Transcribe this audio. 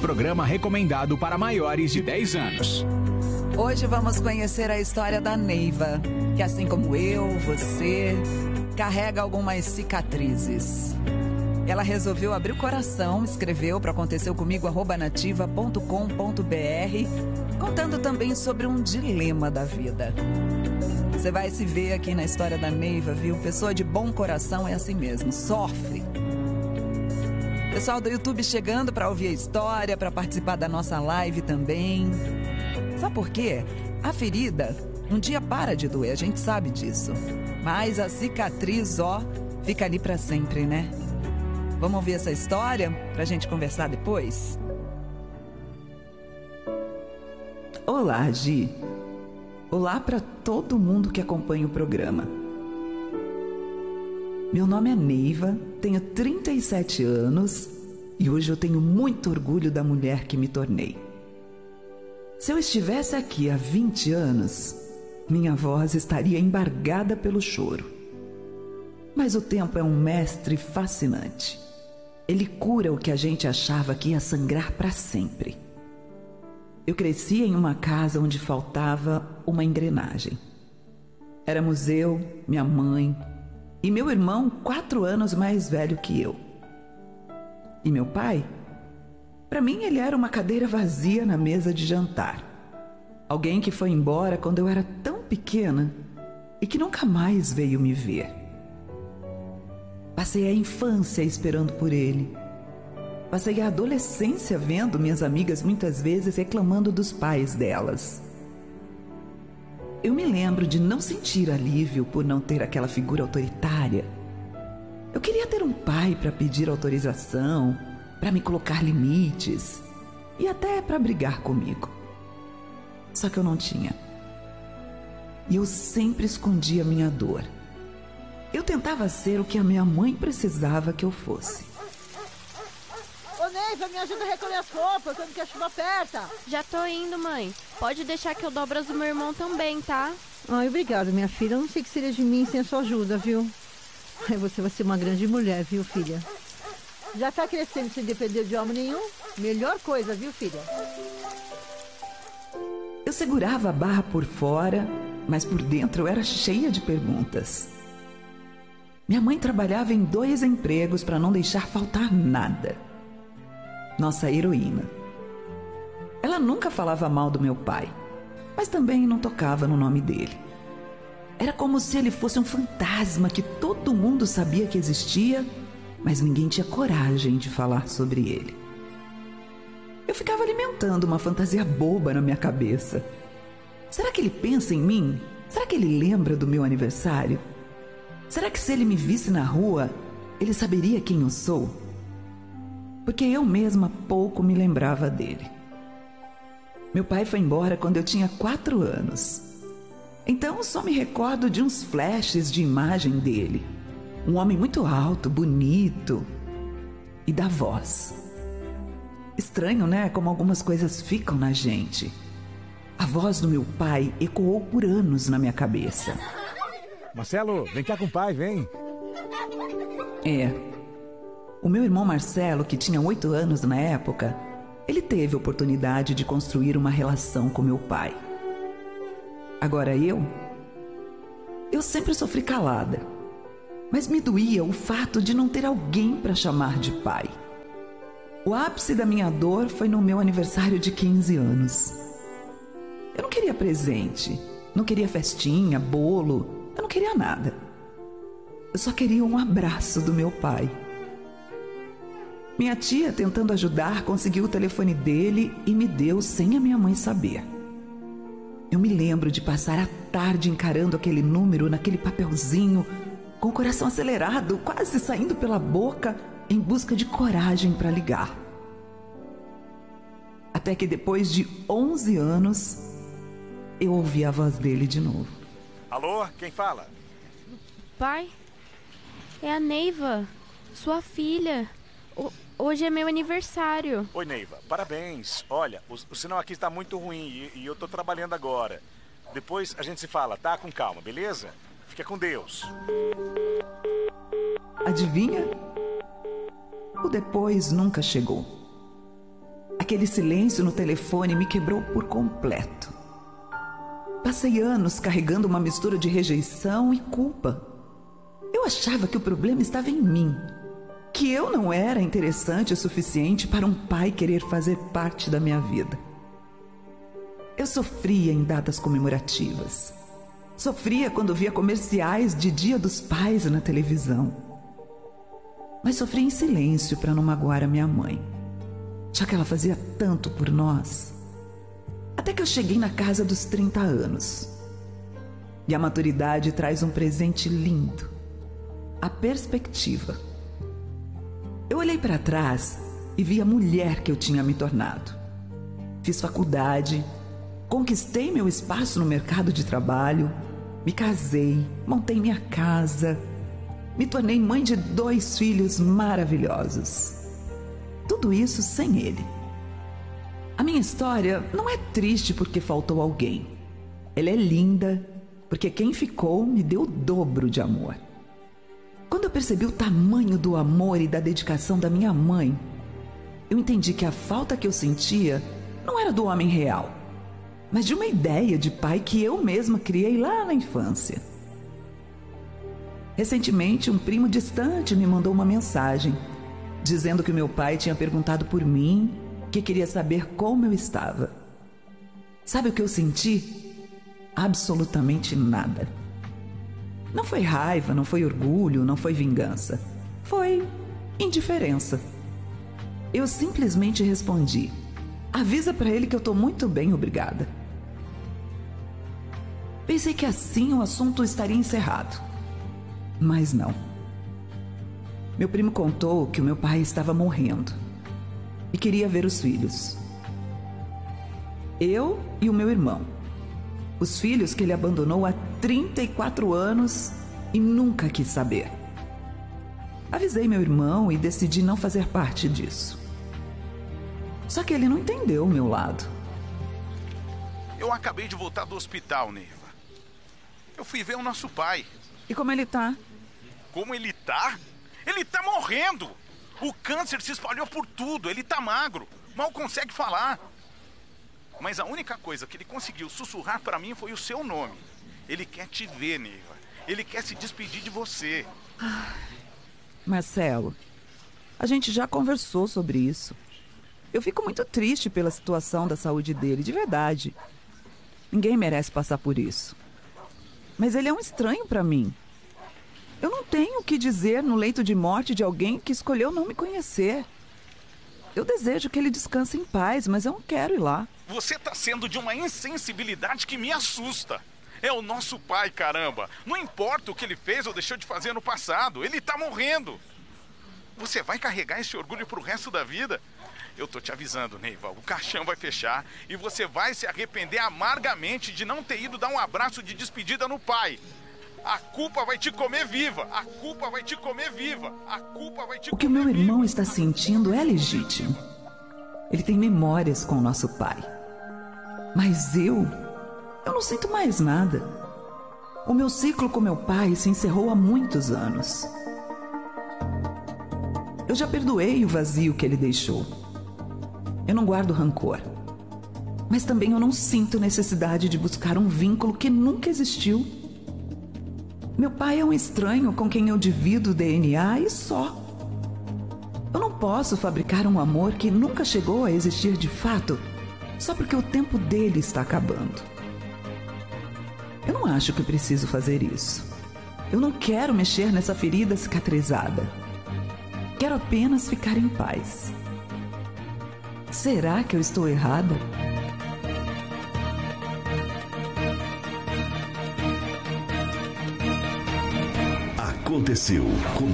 Programa recomendado para maiores de 10 anos. Hoje vamos conhecer a história da Neiva, que assim como eu, você, carrega algumas cicatrizes. Ela resolveu abrir o coração, escreveu para Aconteceu Comigo @nativa.com.br, contando também sobre um dilema da vida. Você vai se ver aqui na história da Neiva, viu? Pessoa de bom coração é assim mesmo, sofre. Pessoal do YouTube chegando para ouvir a história, para participar da nossa live também. Sabe por quê? A ferida um dia para de doer, a gente sabe disso. Mas a cicatriz, fica ali para sempre, né? Vamos ouvir essa história pra gente conversar depois? Olá, Gi. Olá para todo mundo que acompanha o programa. Meu nome é Neiva, tenho 37 anos e hoje eu tenho muito orgulho da mulher que me tornei. Se eu estivesse aqui há 20 anos, minha voz estaria embargada pelo choro. Mas o tempo é um mestre fascinante. Ele cura o que a gente achava que ia sangrar para sempre. Eu cresci em uma casa onde faltava uma engrenagem. Éramos eu, minha mãe e meu irmão 4 anos mais velho que eu. E meu pai? Para mim ele era uma cadeira vazia na mesa de jantar. Alguém que foi embora quando eu era tão pequena e que nunca mais veio me ver. Passei a infância esperando por ele. Passei a adolescência vendo minhas amigas muitas vezes reclamando dos pais delas. Eu me lembro de não sentir alívio por não ter aquela figura autoritária. Eu queria ter um pai para pedir autorização, para me colocar limites e até para brigar comigo. Só que eu não tinha. E eu sempre escondia minha dor. Eu tentava ser o que a minha mãe precisava que eu fosse. Ô Neiva, me ajuda a recolher as roupas quando que a chuva aperta. Já tô indo, mãe. Pode deixar que eu dobro as do meu irmão também, tá? Ai, obrigada, minha filha. Eu não sei o que seria de mim sem a sua ajuda, viu? Ai, você vai ser uma grande mulher, viu, filha? Já tá crescendo sem depender de homem nenhum? Melhor coisa, viu, filha? Eu segurava a barra por fora, mas por dentro eu era cheia de perguntas. Minha mãe trabalhava em 2 empregos para não deixar faltar nada. Nossa heroína. Ela nunca falava mal do meu pai, mas também não tocava no nome dele. Era como se ele fosse um fantasma que todo mundo sabia que existia, mas ninguém tinha coragem de falar sobre ele. Eu ficava alimentando uma fantasia boba na minha cabeça. Será que ele pensa em mim? Será que ele lembra do meu aniversário? Será que se ele me visse na rua, ele saberia quem eu sou? Porque eu mesma pouco me lembrava dele. Meu pai foi embora quando eu tinha 4 anos. Então só me recordo de uns flashes de imagem dele. Um homem muito alto, bonito e da voz. Estranho, né? Como algumas coisas ficam na gente. A voz do meu pai ecoou por anos na minha cabeça. Marcelo, vem cá com o pai, vem. O meu irmão Marcelo, que tinha 8 anos na época, ele teve a oportunidade de construir uma relação com meu pai. Agora eu sempre sofri calada, mas me doía o fato de não ter alguém para chamar de pai. O ápice da minha dor foi no meu aniversário de 15 anos. Eu não queria presente, não queria festinha, bolo, eu não queria nada. Eu só queria um abraço do meu pai. Minha tia, tentando ajudar, conseguiu o telefone dele e me deu sem a minha mãe saber. Eu me lembro de passar a tarde encarando aquele número naquele papelzinho, com o coração acelerado, quase saindo pela boca, em busca de coragem para ligar. Até que depois de 11 anos, eu ouvi a voz dele de novo. Alô, quem fala? Pai, é a Neiva, sua filha. Hoje é meu aniversário. Oi, Neiva, parabéns. Olha, o sinal aqui está muito ruim e eu tô trabalhando agora. Depois a gente se fala, tá? Com calma, beleza? Fica com Deus. Adivinha? O depois nunca chegou. Aquele silêncio no telefone me quebrou por completo. Passei anos carregando uma mistura de rejeição e culpa. Eu achava que o problema estava em mim, que eu não era interessante o suficiente para um pai querer fazer parte da minha vida. Eu sofria em datas comemorativas. Sofria quando via comerciais de Dia dos Pais na televisão. Mas sofria em silêncio para não magoar a minha mãe, já que ela fazia tanto por nós. Até que eu cheguei na casa dos 30 anos. E a maturidade traz um presente lindo: a perspectiva. Eu olhei para trás e vi a mulher que eu tinha me tornado. Fiz faculdade, conquistei meu espaço no mercado de trabalho, me casei, montei minha casa, me tornei mãe de 2 filhos maravilhosos. Tudo isso sem ele. A minha história não é triste porque faltou alguém. Ela é linda porque quem ficou me deu o dobro de amor. Quando eu percebi o tamanho do amor e da dedicação da minha mãe, eu entendi que a falta que eu sentia não era do homem real, mas de uma ideia de pai que eu mesma criei lá na infância. Recentemente, um primo distante me mandou uma mensagem dizendo que meu pai tinha perguntado por mim, que queria saber como eu estava. Sabe o que eu senti? Absolutamente nada. Não foi raiva, não foi orgulho, não foi vingança. Foi indiferença. Eu simplesmente respondi: avisa para ele que eu tô muito bem, obrigada. Pensei que assim o assunto estaria encerrado. Mas não. Meu primo contou que o meu pai estava morrendo e queria ver os filhos. Eu e o meu irmão. Os filhos que ele abandonou há 34 anos e nunca quis saber. Avisei meu irmão e decidi não fazer parte disso. Só que ele não entendeu o meu lado. Eu acabei de voltar do hospital, Neiva. Eu fui ver o nosso pai. E como ele tá? Como ele tá? Ele tá morrendo! O câncer se espalhou por tudo, ele tá magro, mal consegue falar. Mas a única coisa que ele conseguiu sussurrar pra mim foi o seu nome. Ele quer te ver, Neiva. Ele quer se despedir de você. Marcelo, a gente já conversou sobre isso. Eu fico muito triste pela situação da saúde dele, de verdade. Ninguém merece passar por isso. Mas ele é um estranho pra mim. Eu não tenho o que dizer no leito de morte de alguém que escolheu não me conhecer. Eu desejo que ele descanse em paz, mas eu não quero ir lá. Você tá sendo de uma insensibilidade que me assusta. É o nosso pai, caramba. Não importa o que ele fez ou deixou de fazer no passado, ele tá morrendo. Você vai carregar esse orgulho pro resto da vida? Eu tô te avisando, Neiva, o caixão vai fechar e você vai se arrepender amargamente de não ter ido dar um abraço de despedida no pai. A culpa vai te comer viva! A culpa vai te comer viva! A culpa vai te comer viva! O que o meu irmão está sentindo é legítimo. Ele tem memórias com o nosso pai. Mas eu não sinto mais nada. O meu ciclo com meu pai se encerrou há muitos anos. Eu já perdoei o vazio que ele deixou. Eu não guardo rancor. Mas também eu não sinto necessidade de buscar um vínculo que nunca existiu. Meu pai é um estranho com quem eu divido o DNA e só. Eu não posso fabricar um amor que nunca chegou a existir de fato, só porque o tempo dele está acabando. Eu não acho que preciso fazer isso. Eu não quero mexer nessa ferida cicatrizada. Quero apenas ficar em paz. Será que eu estou errada? Aconteceu comigo.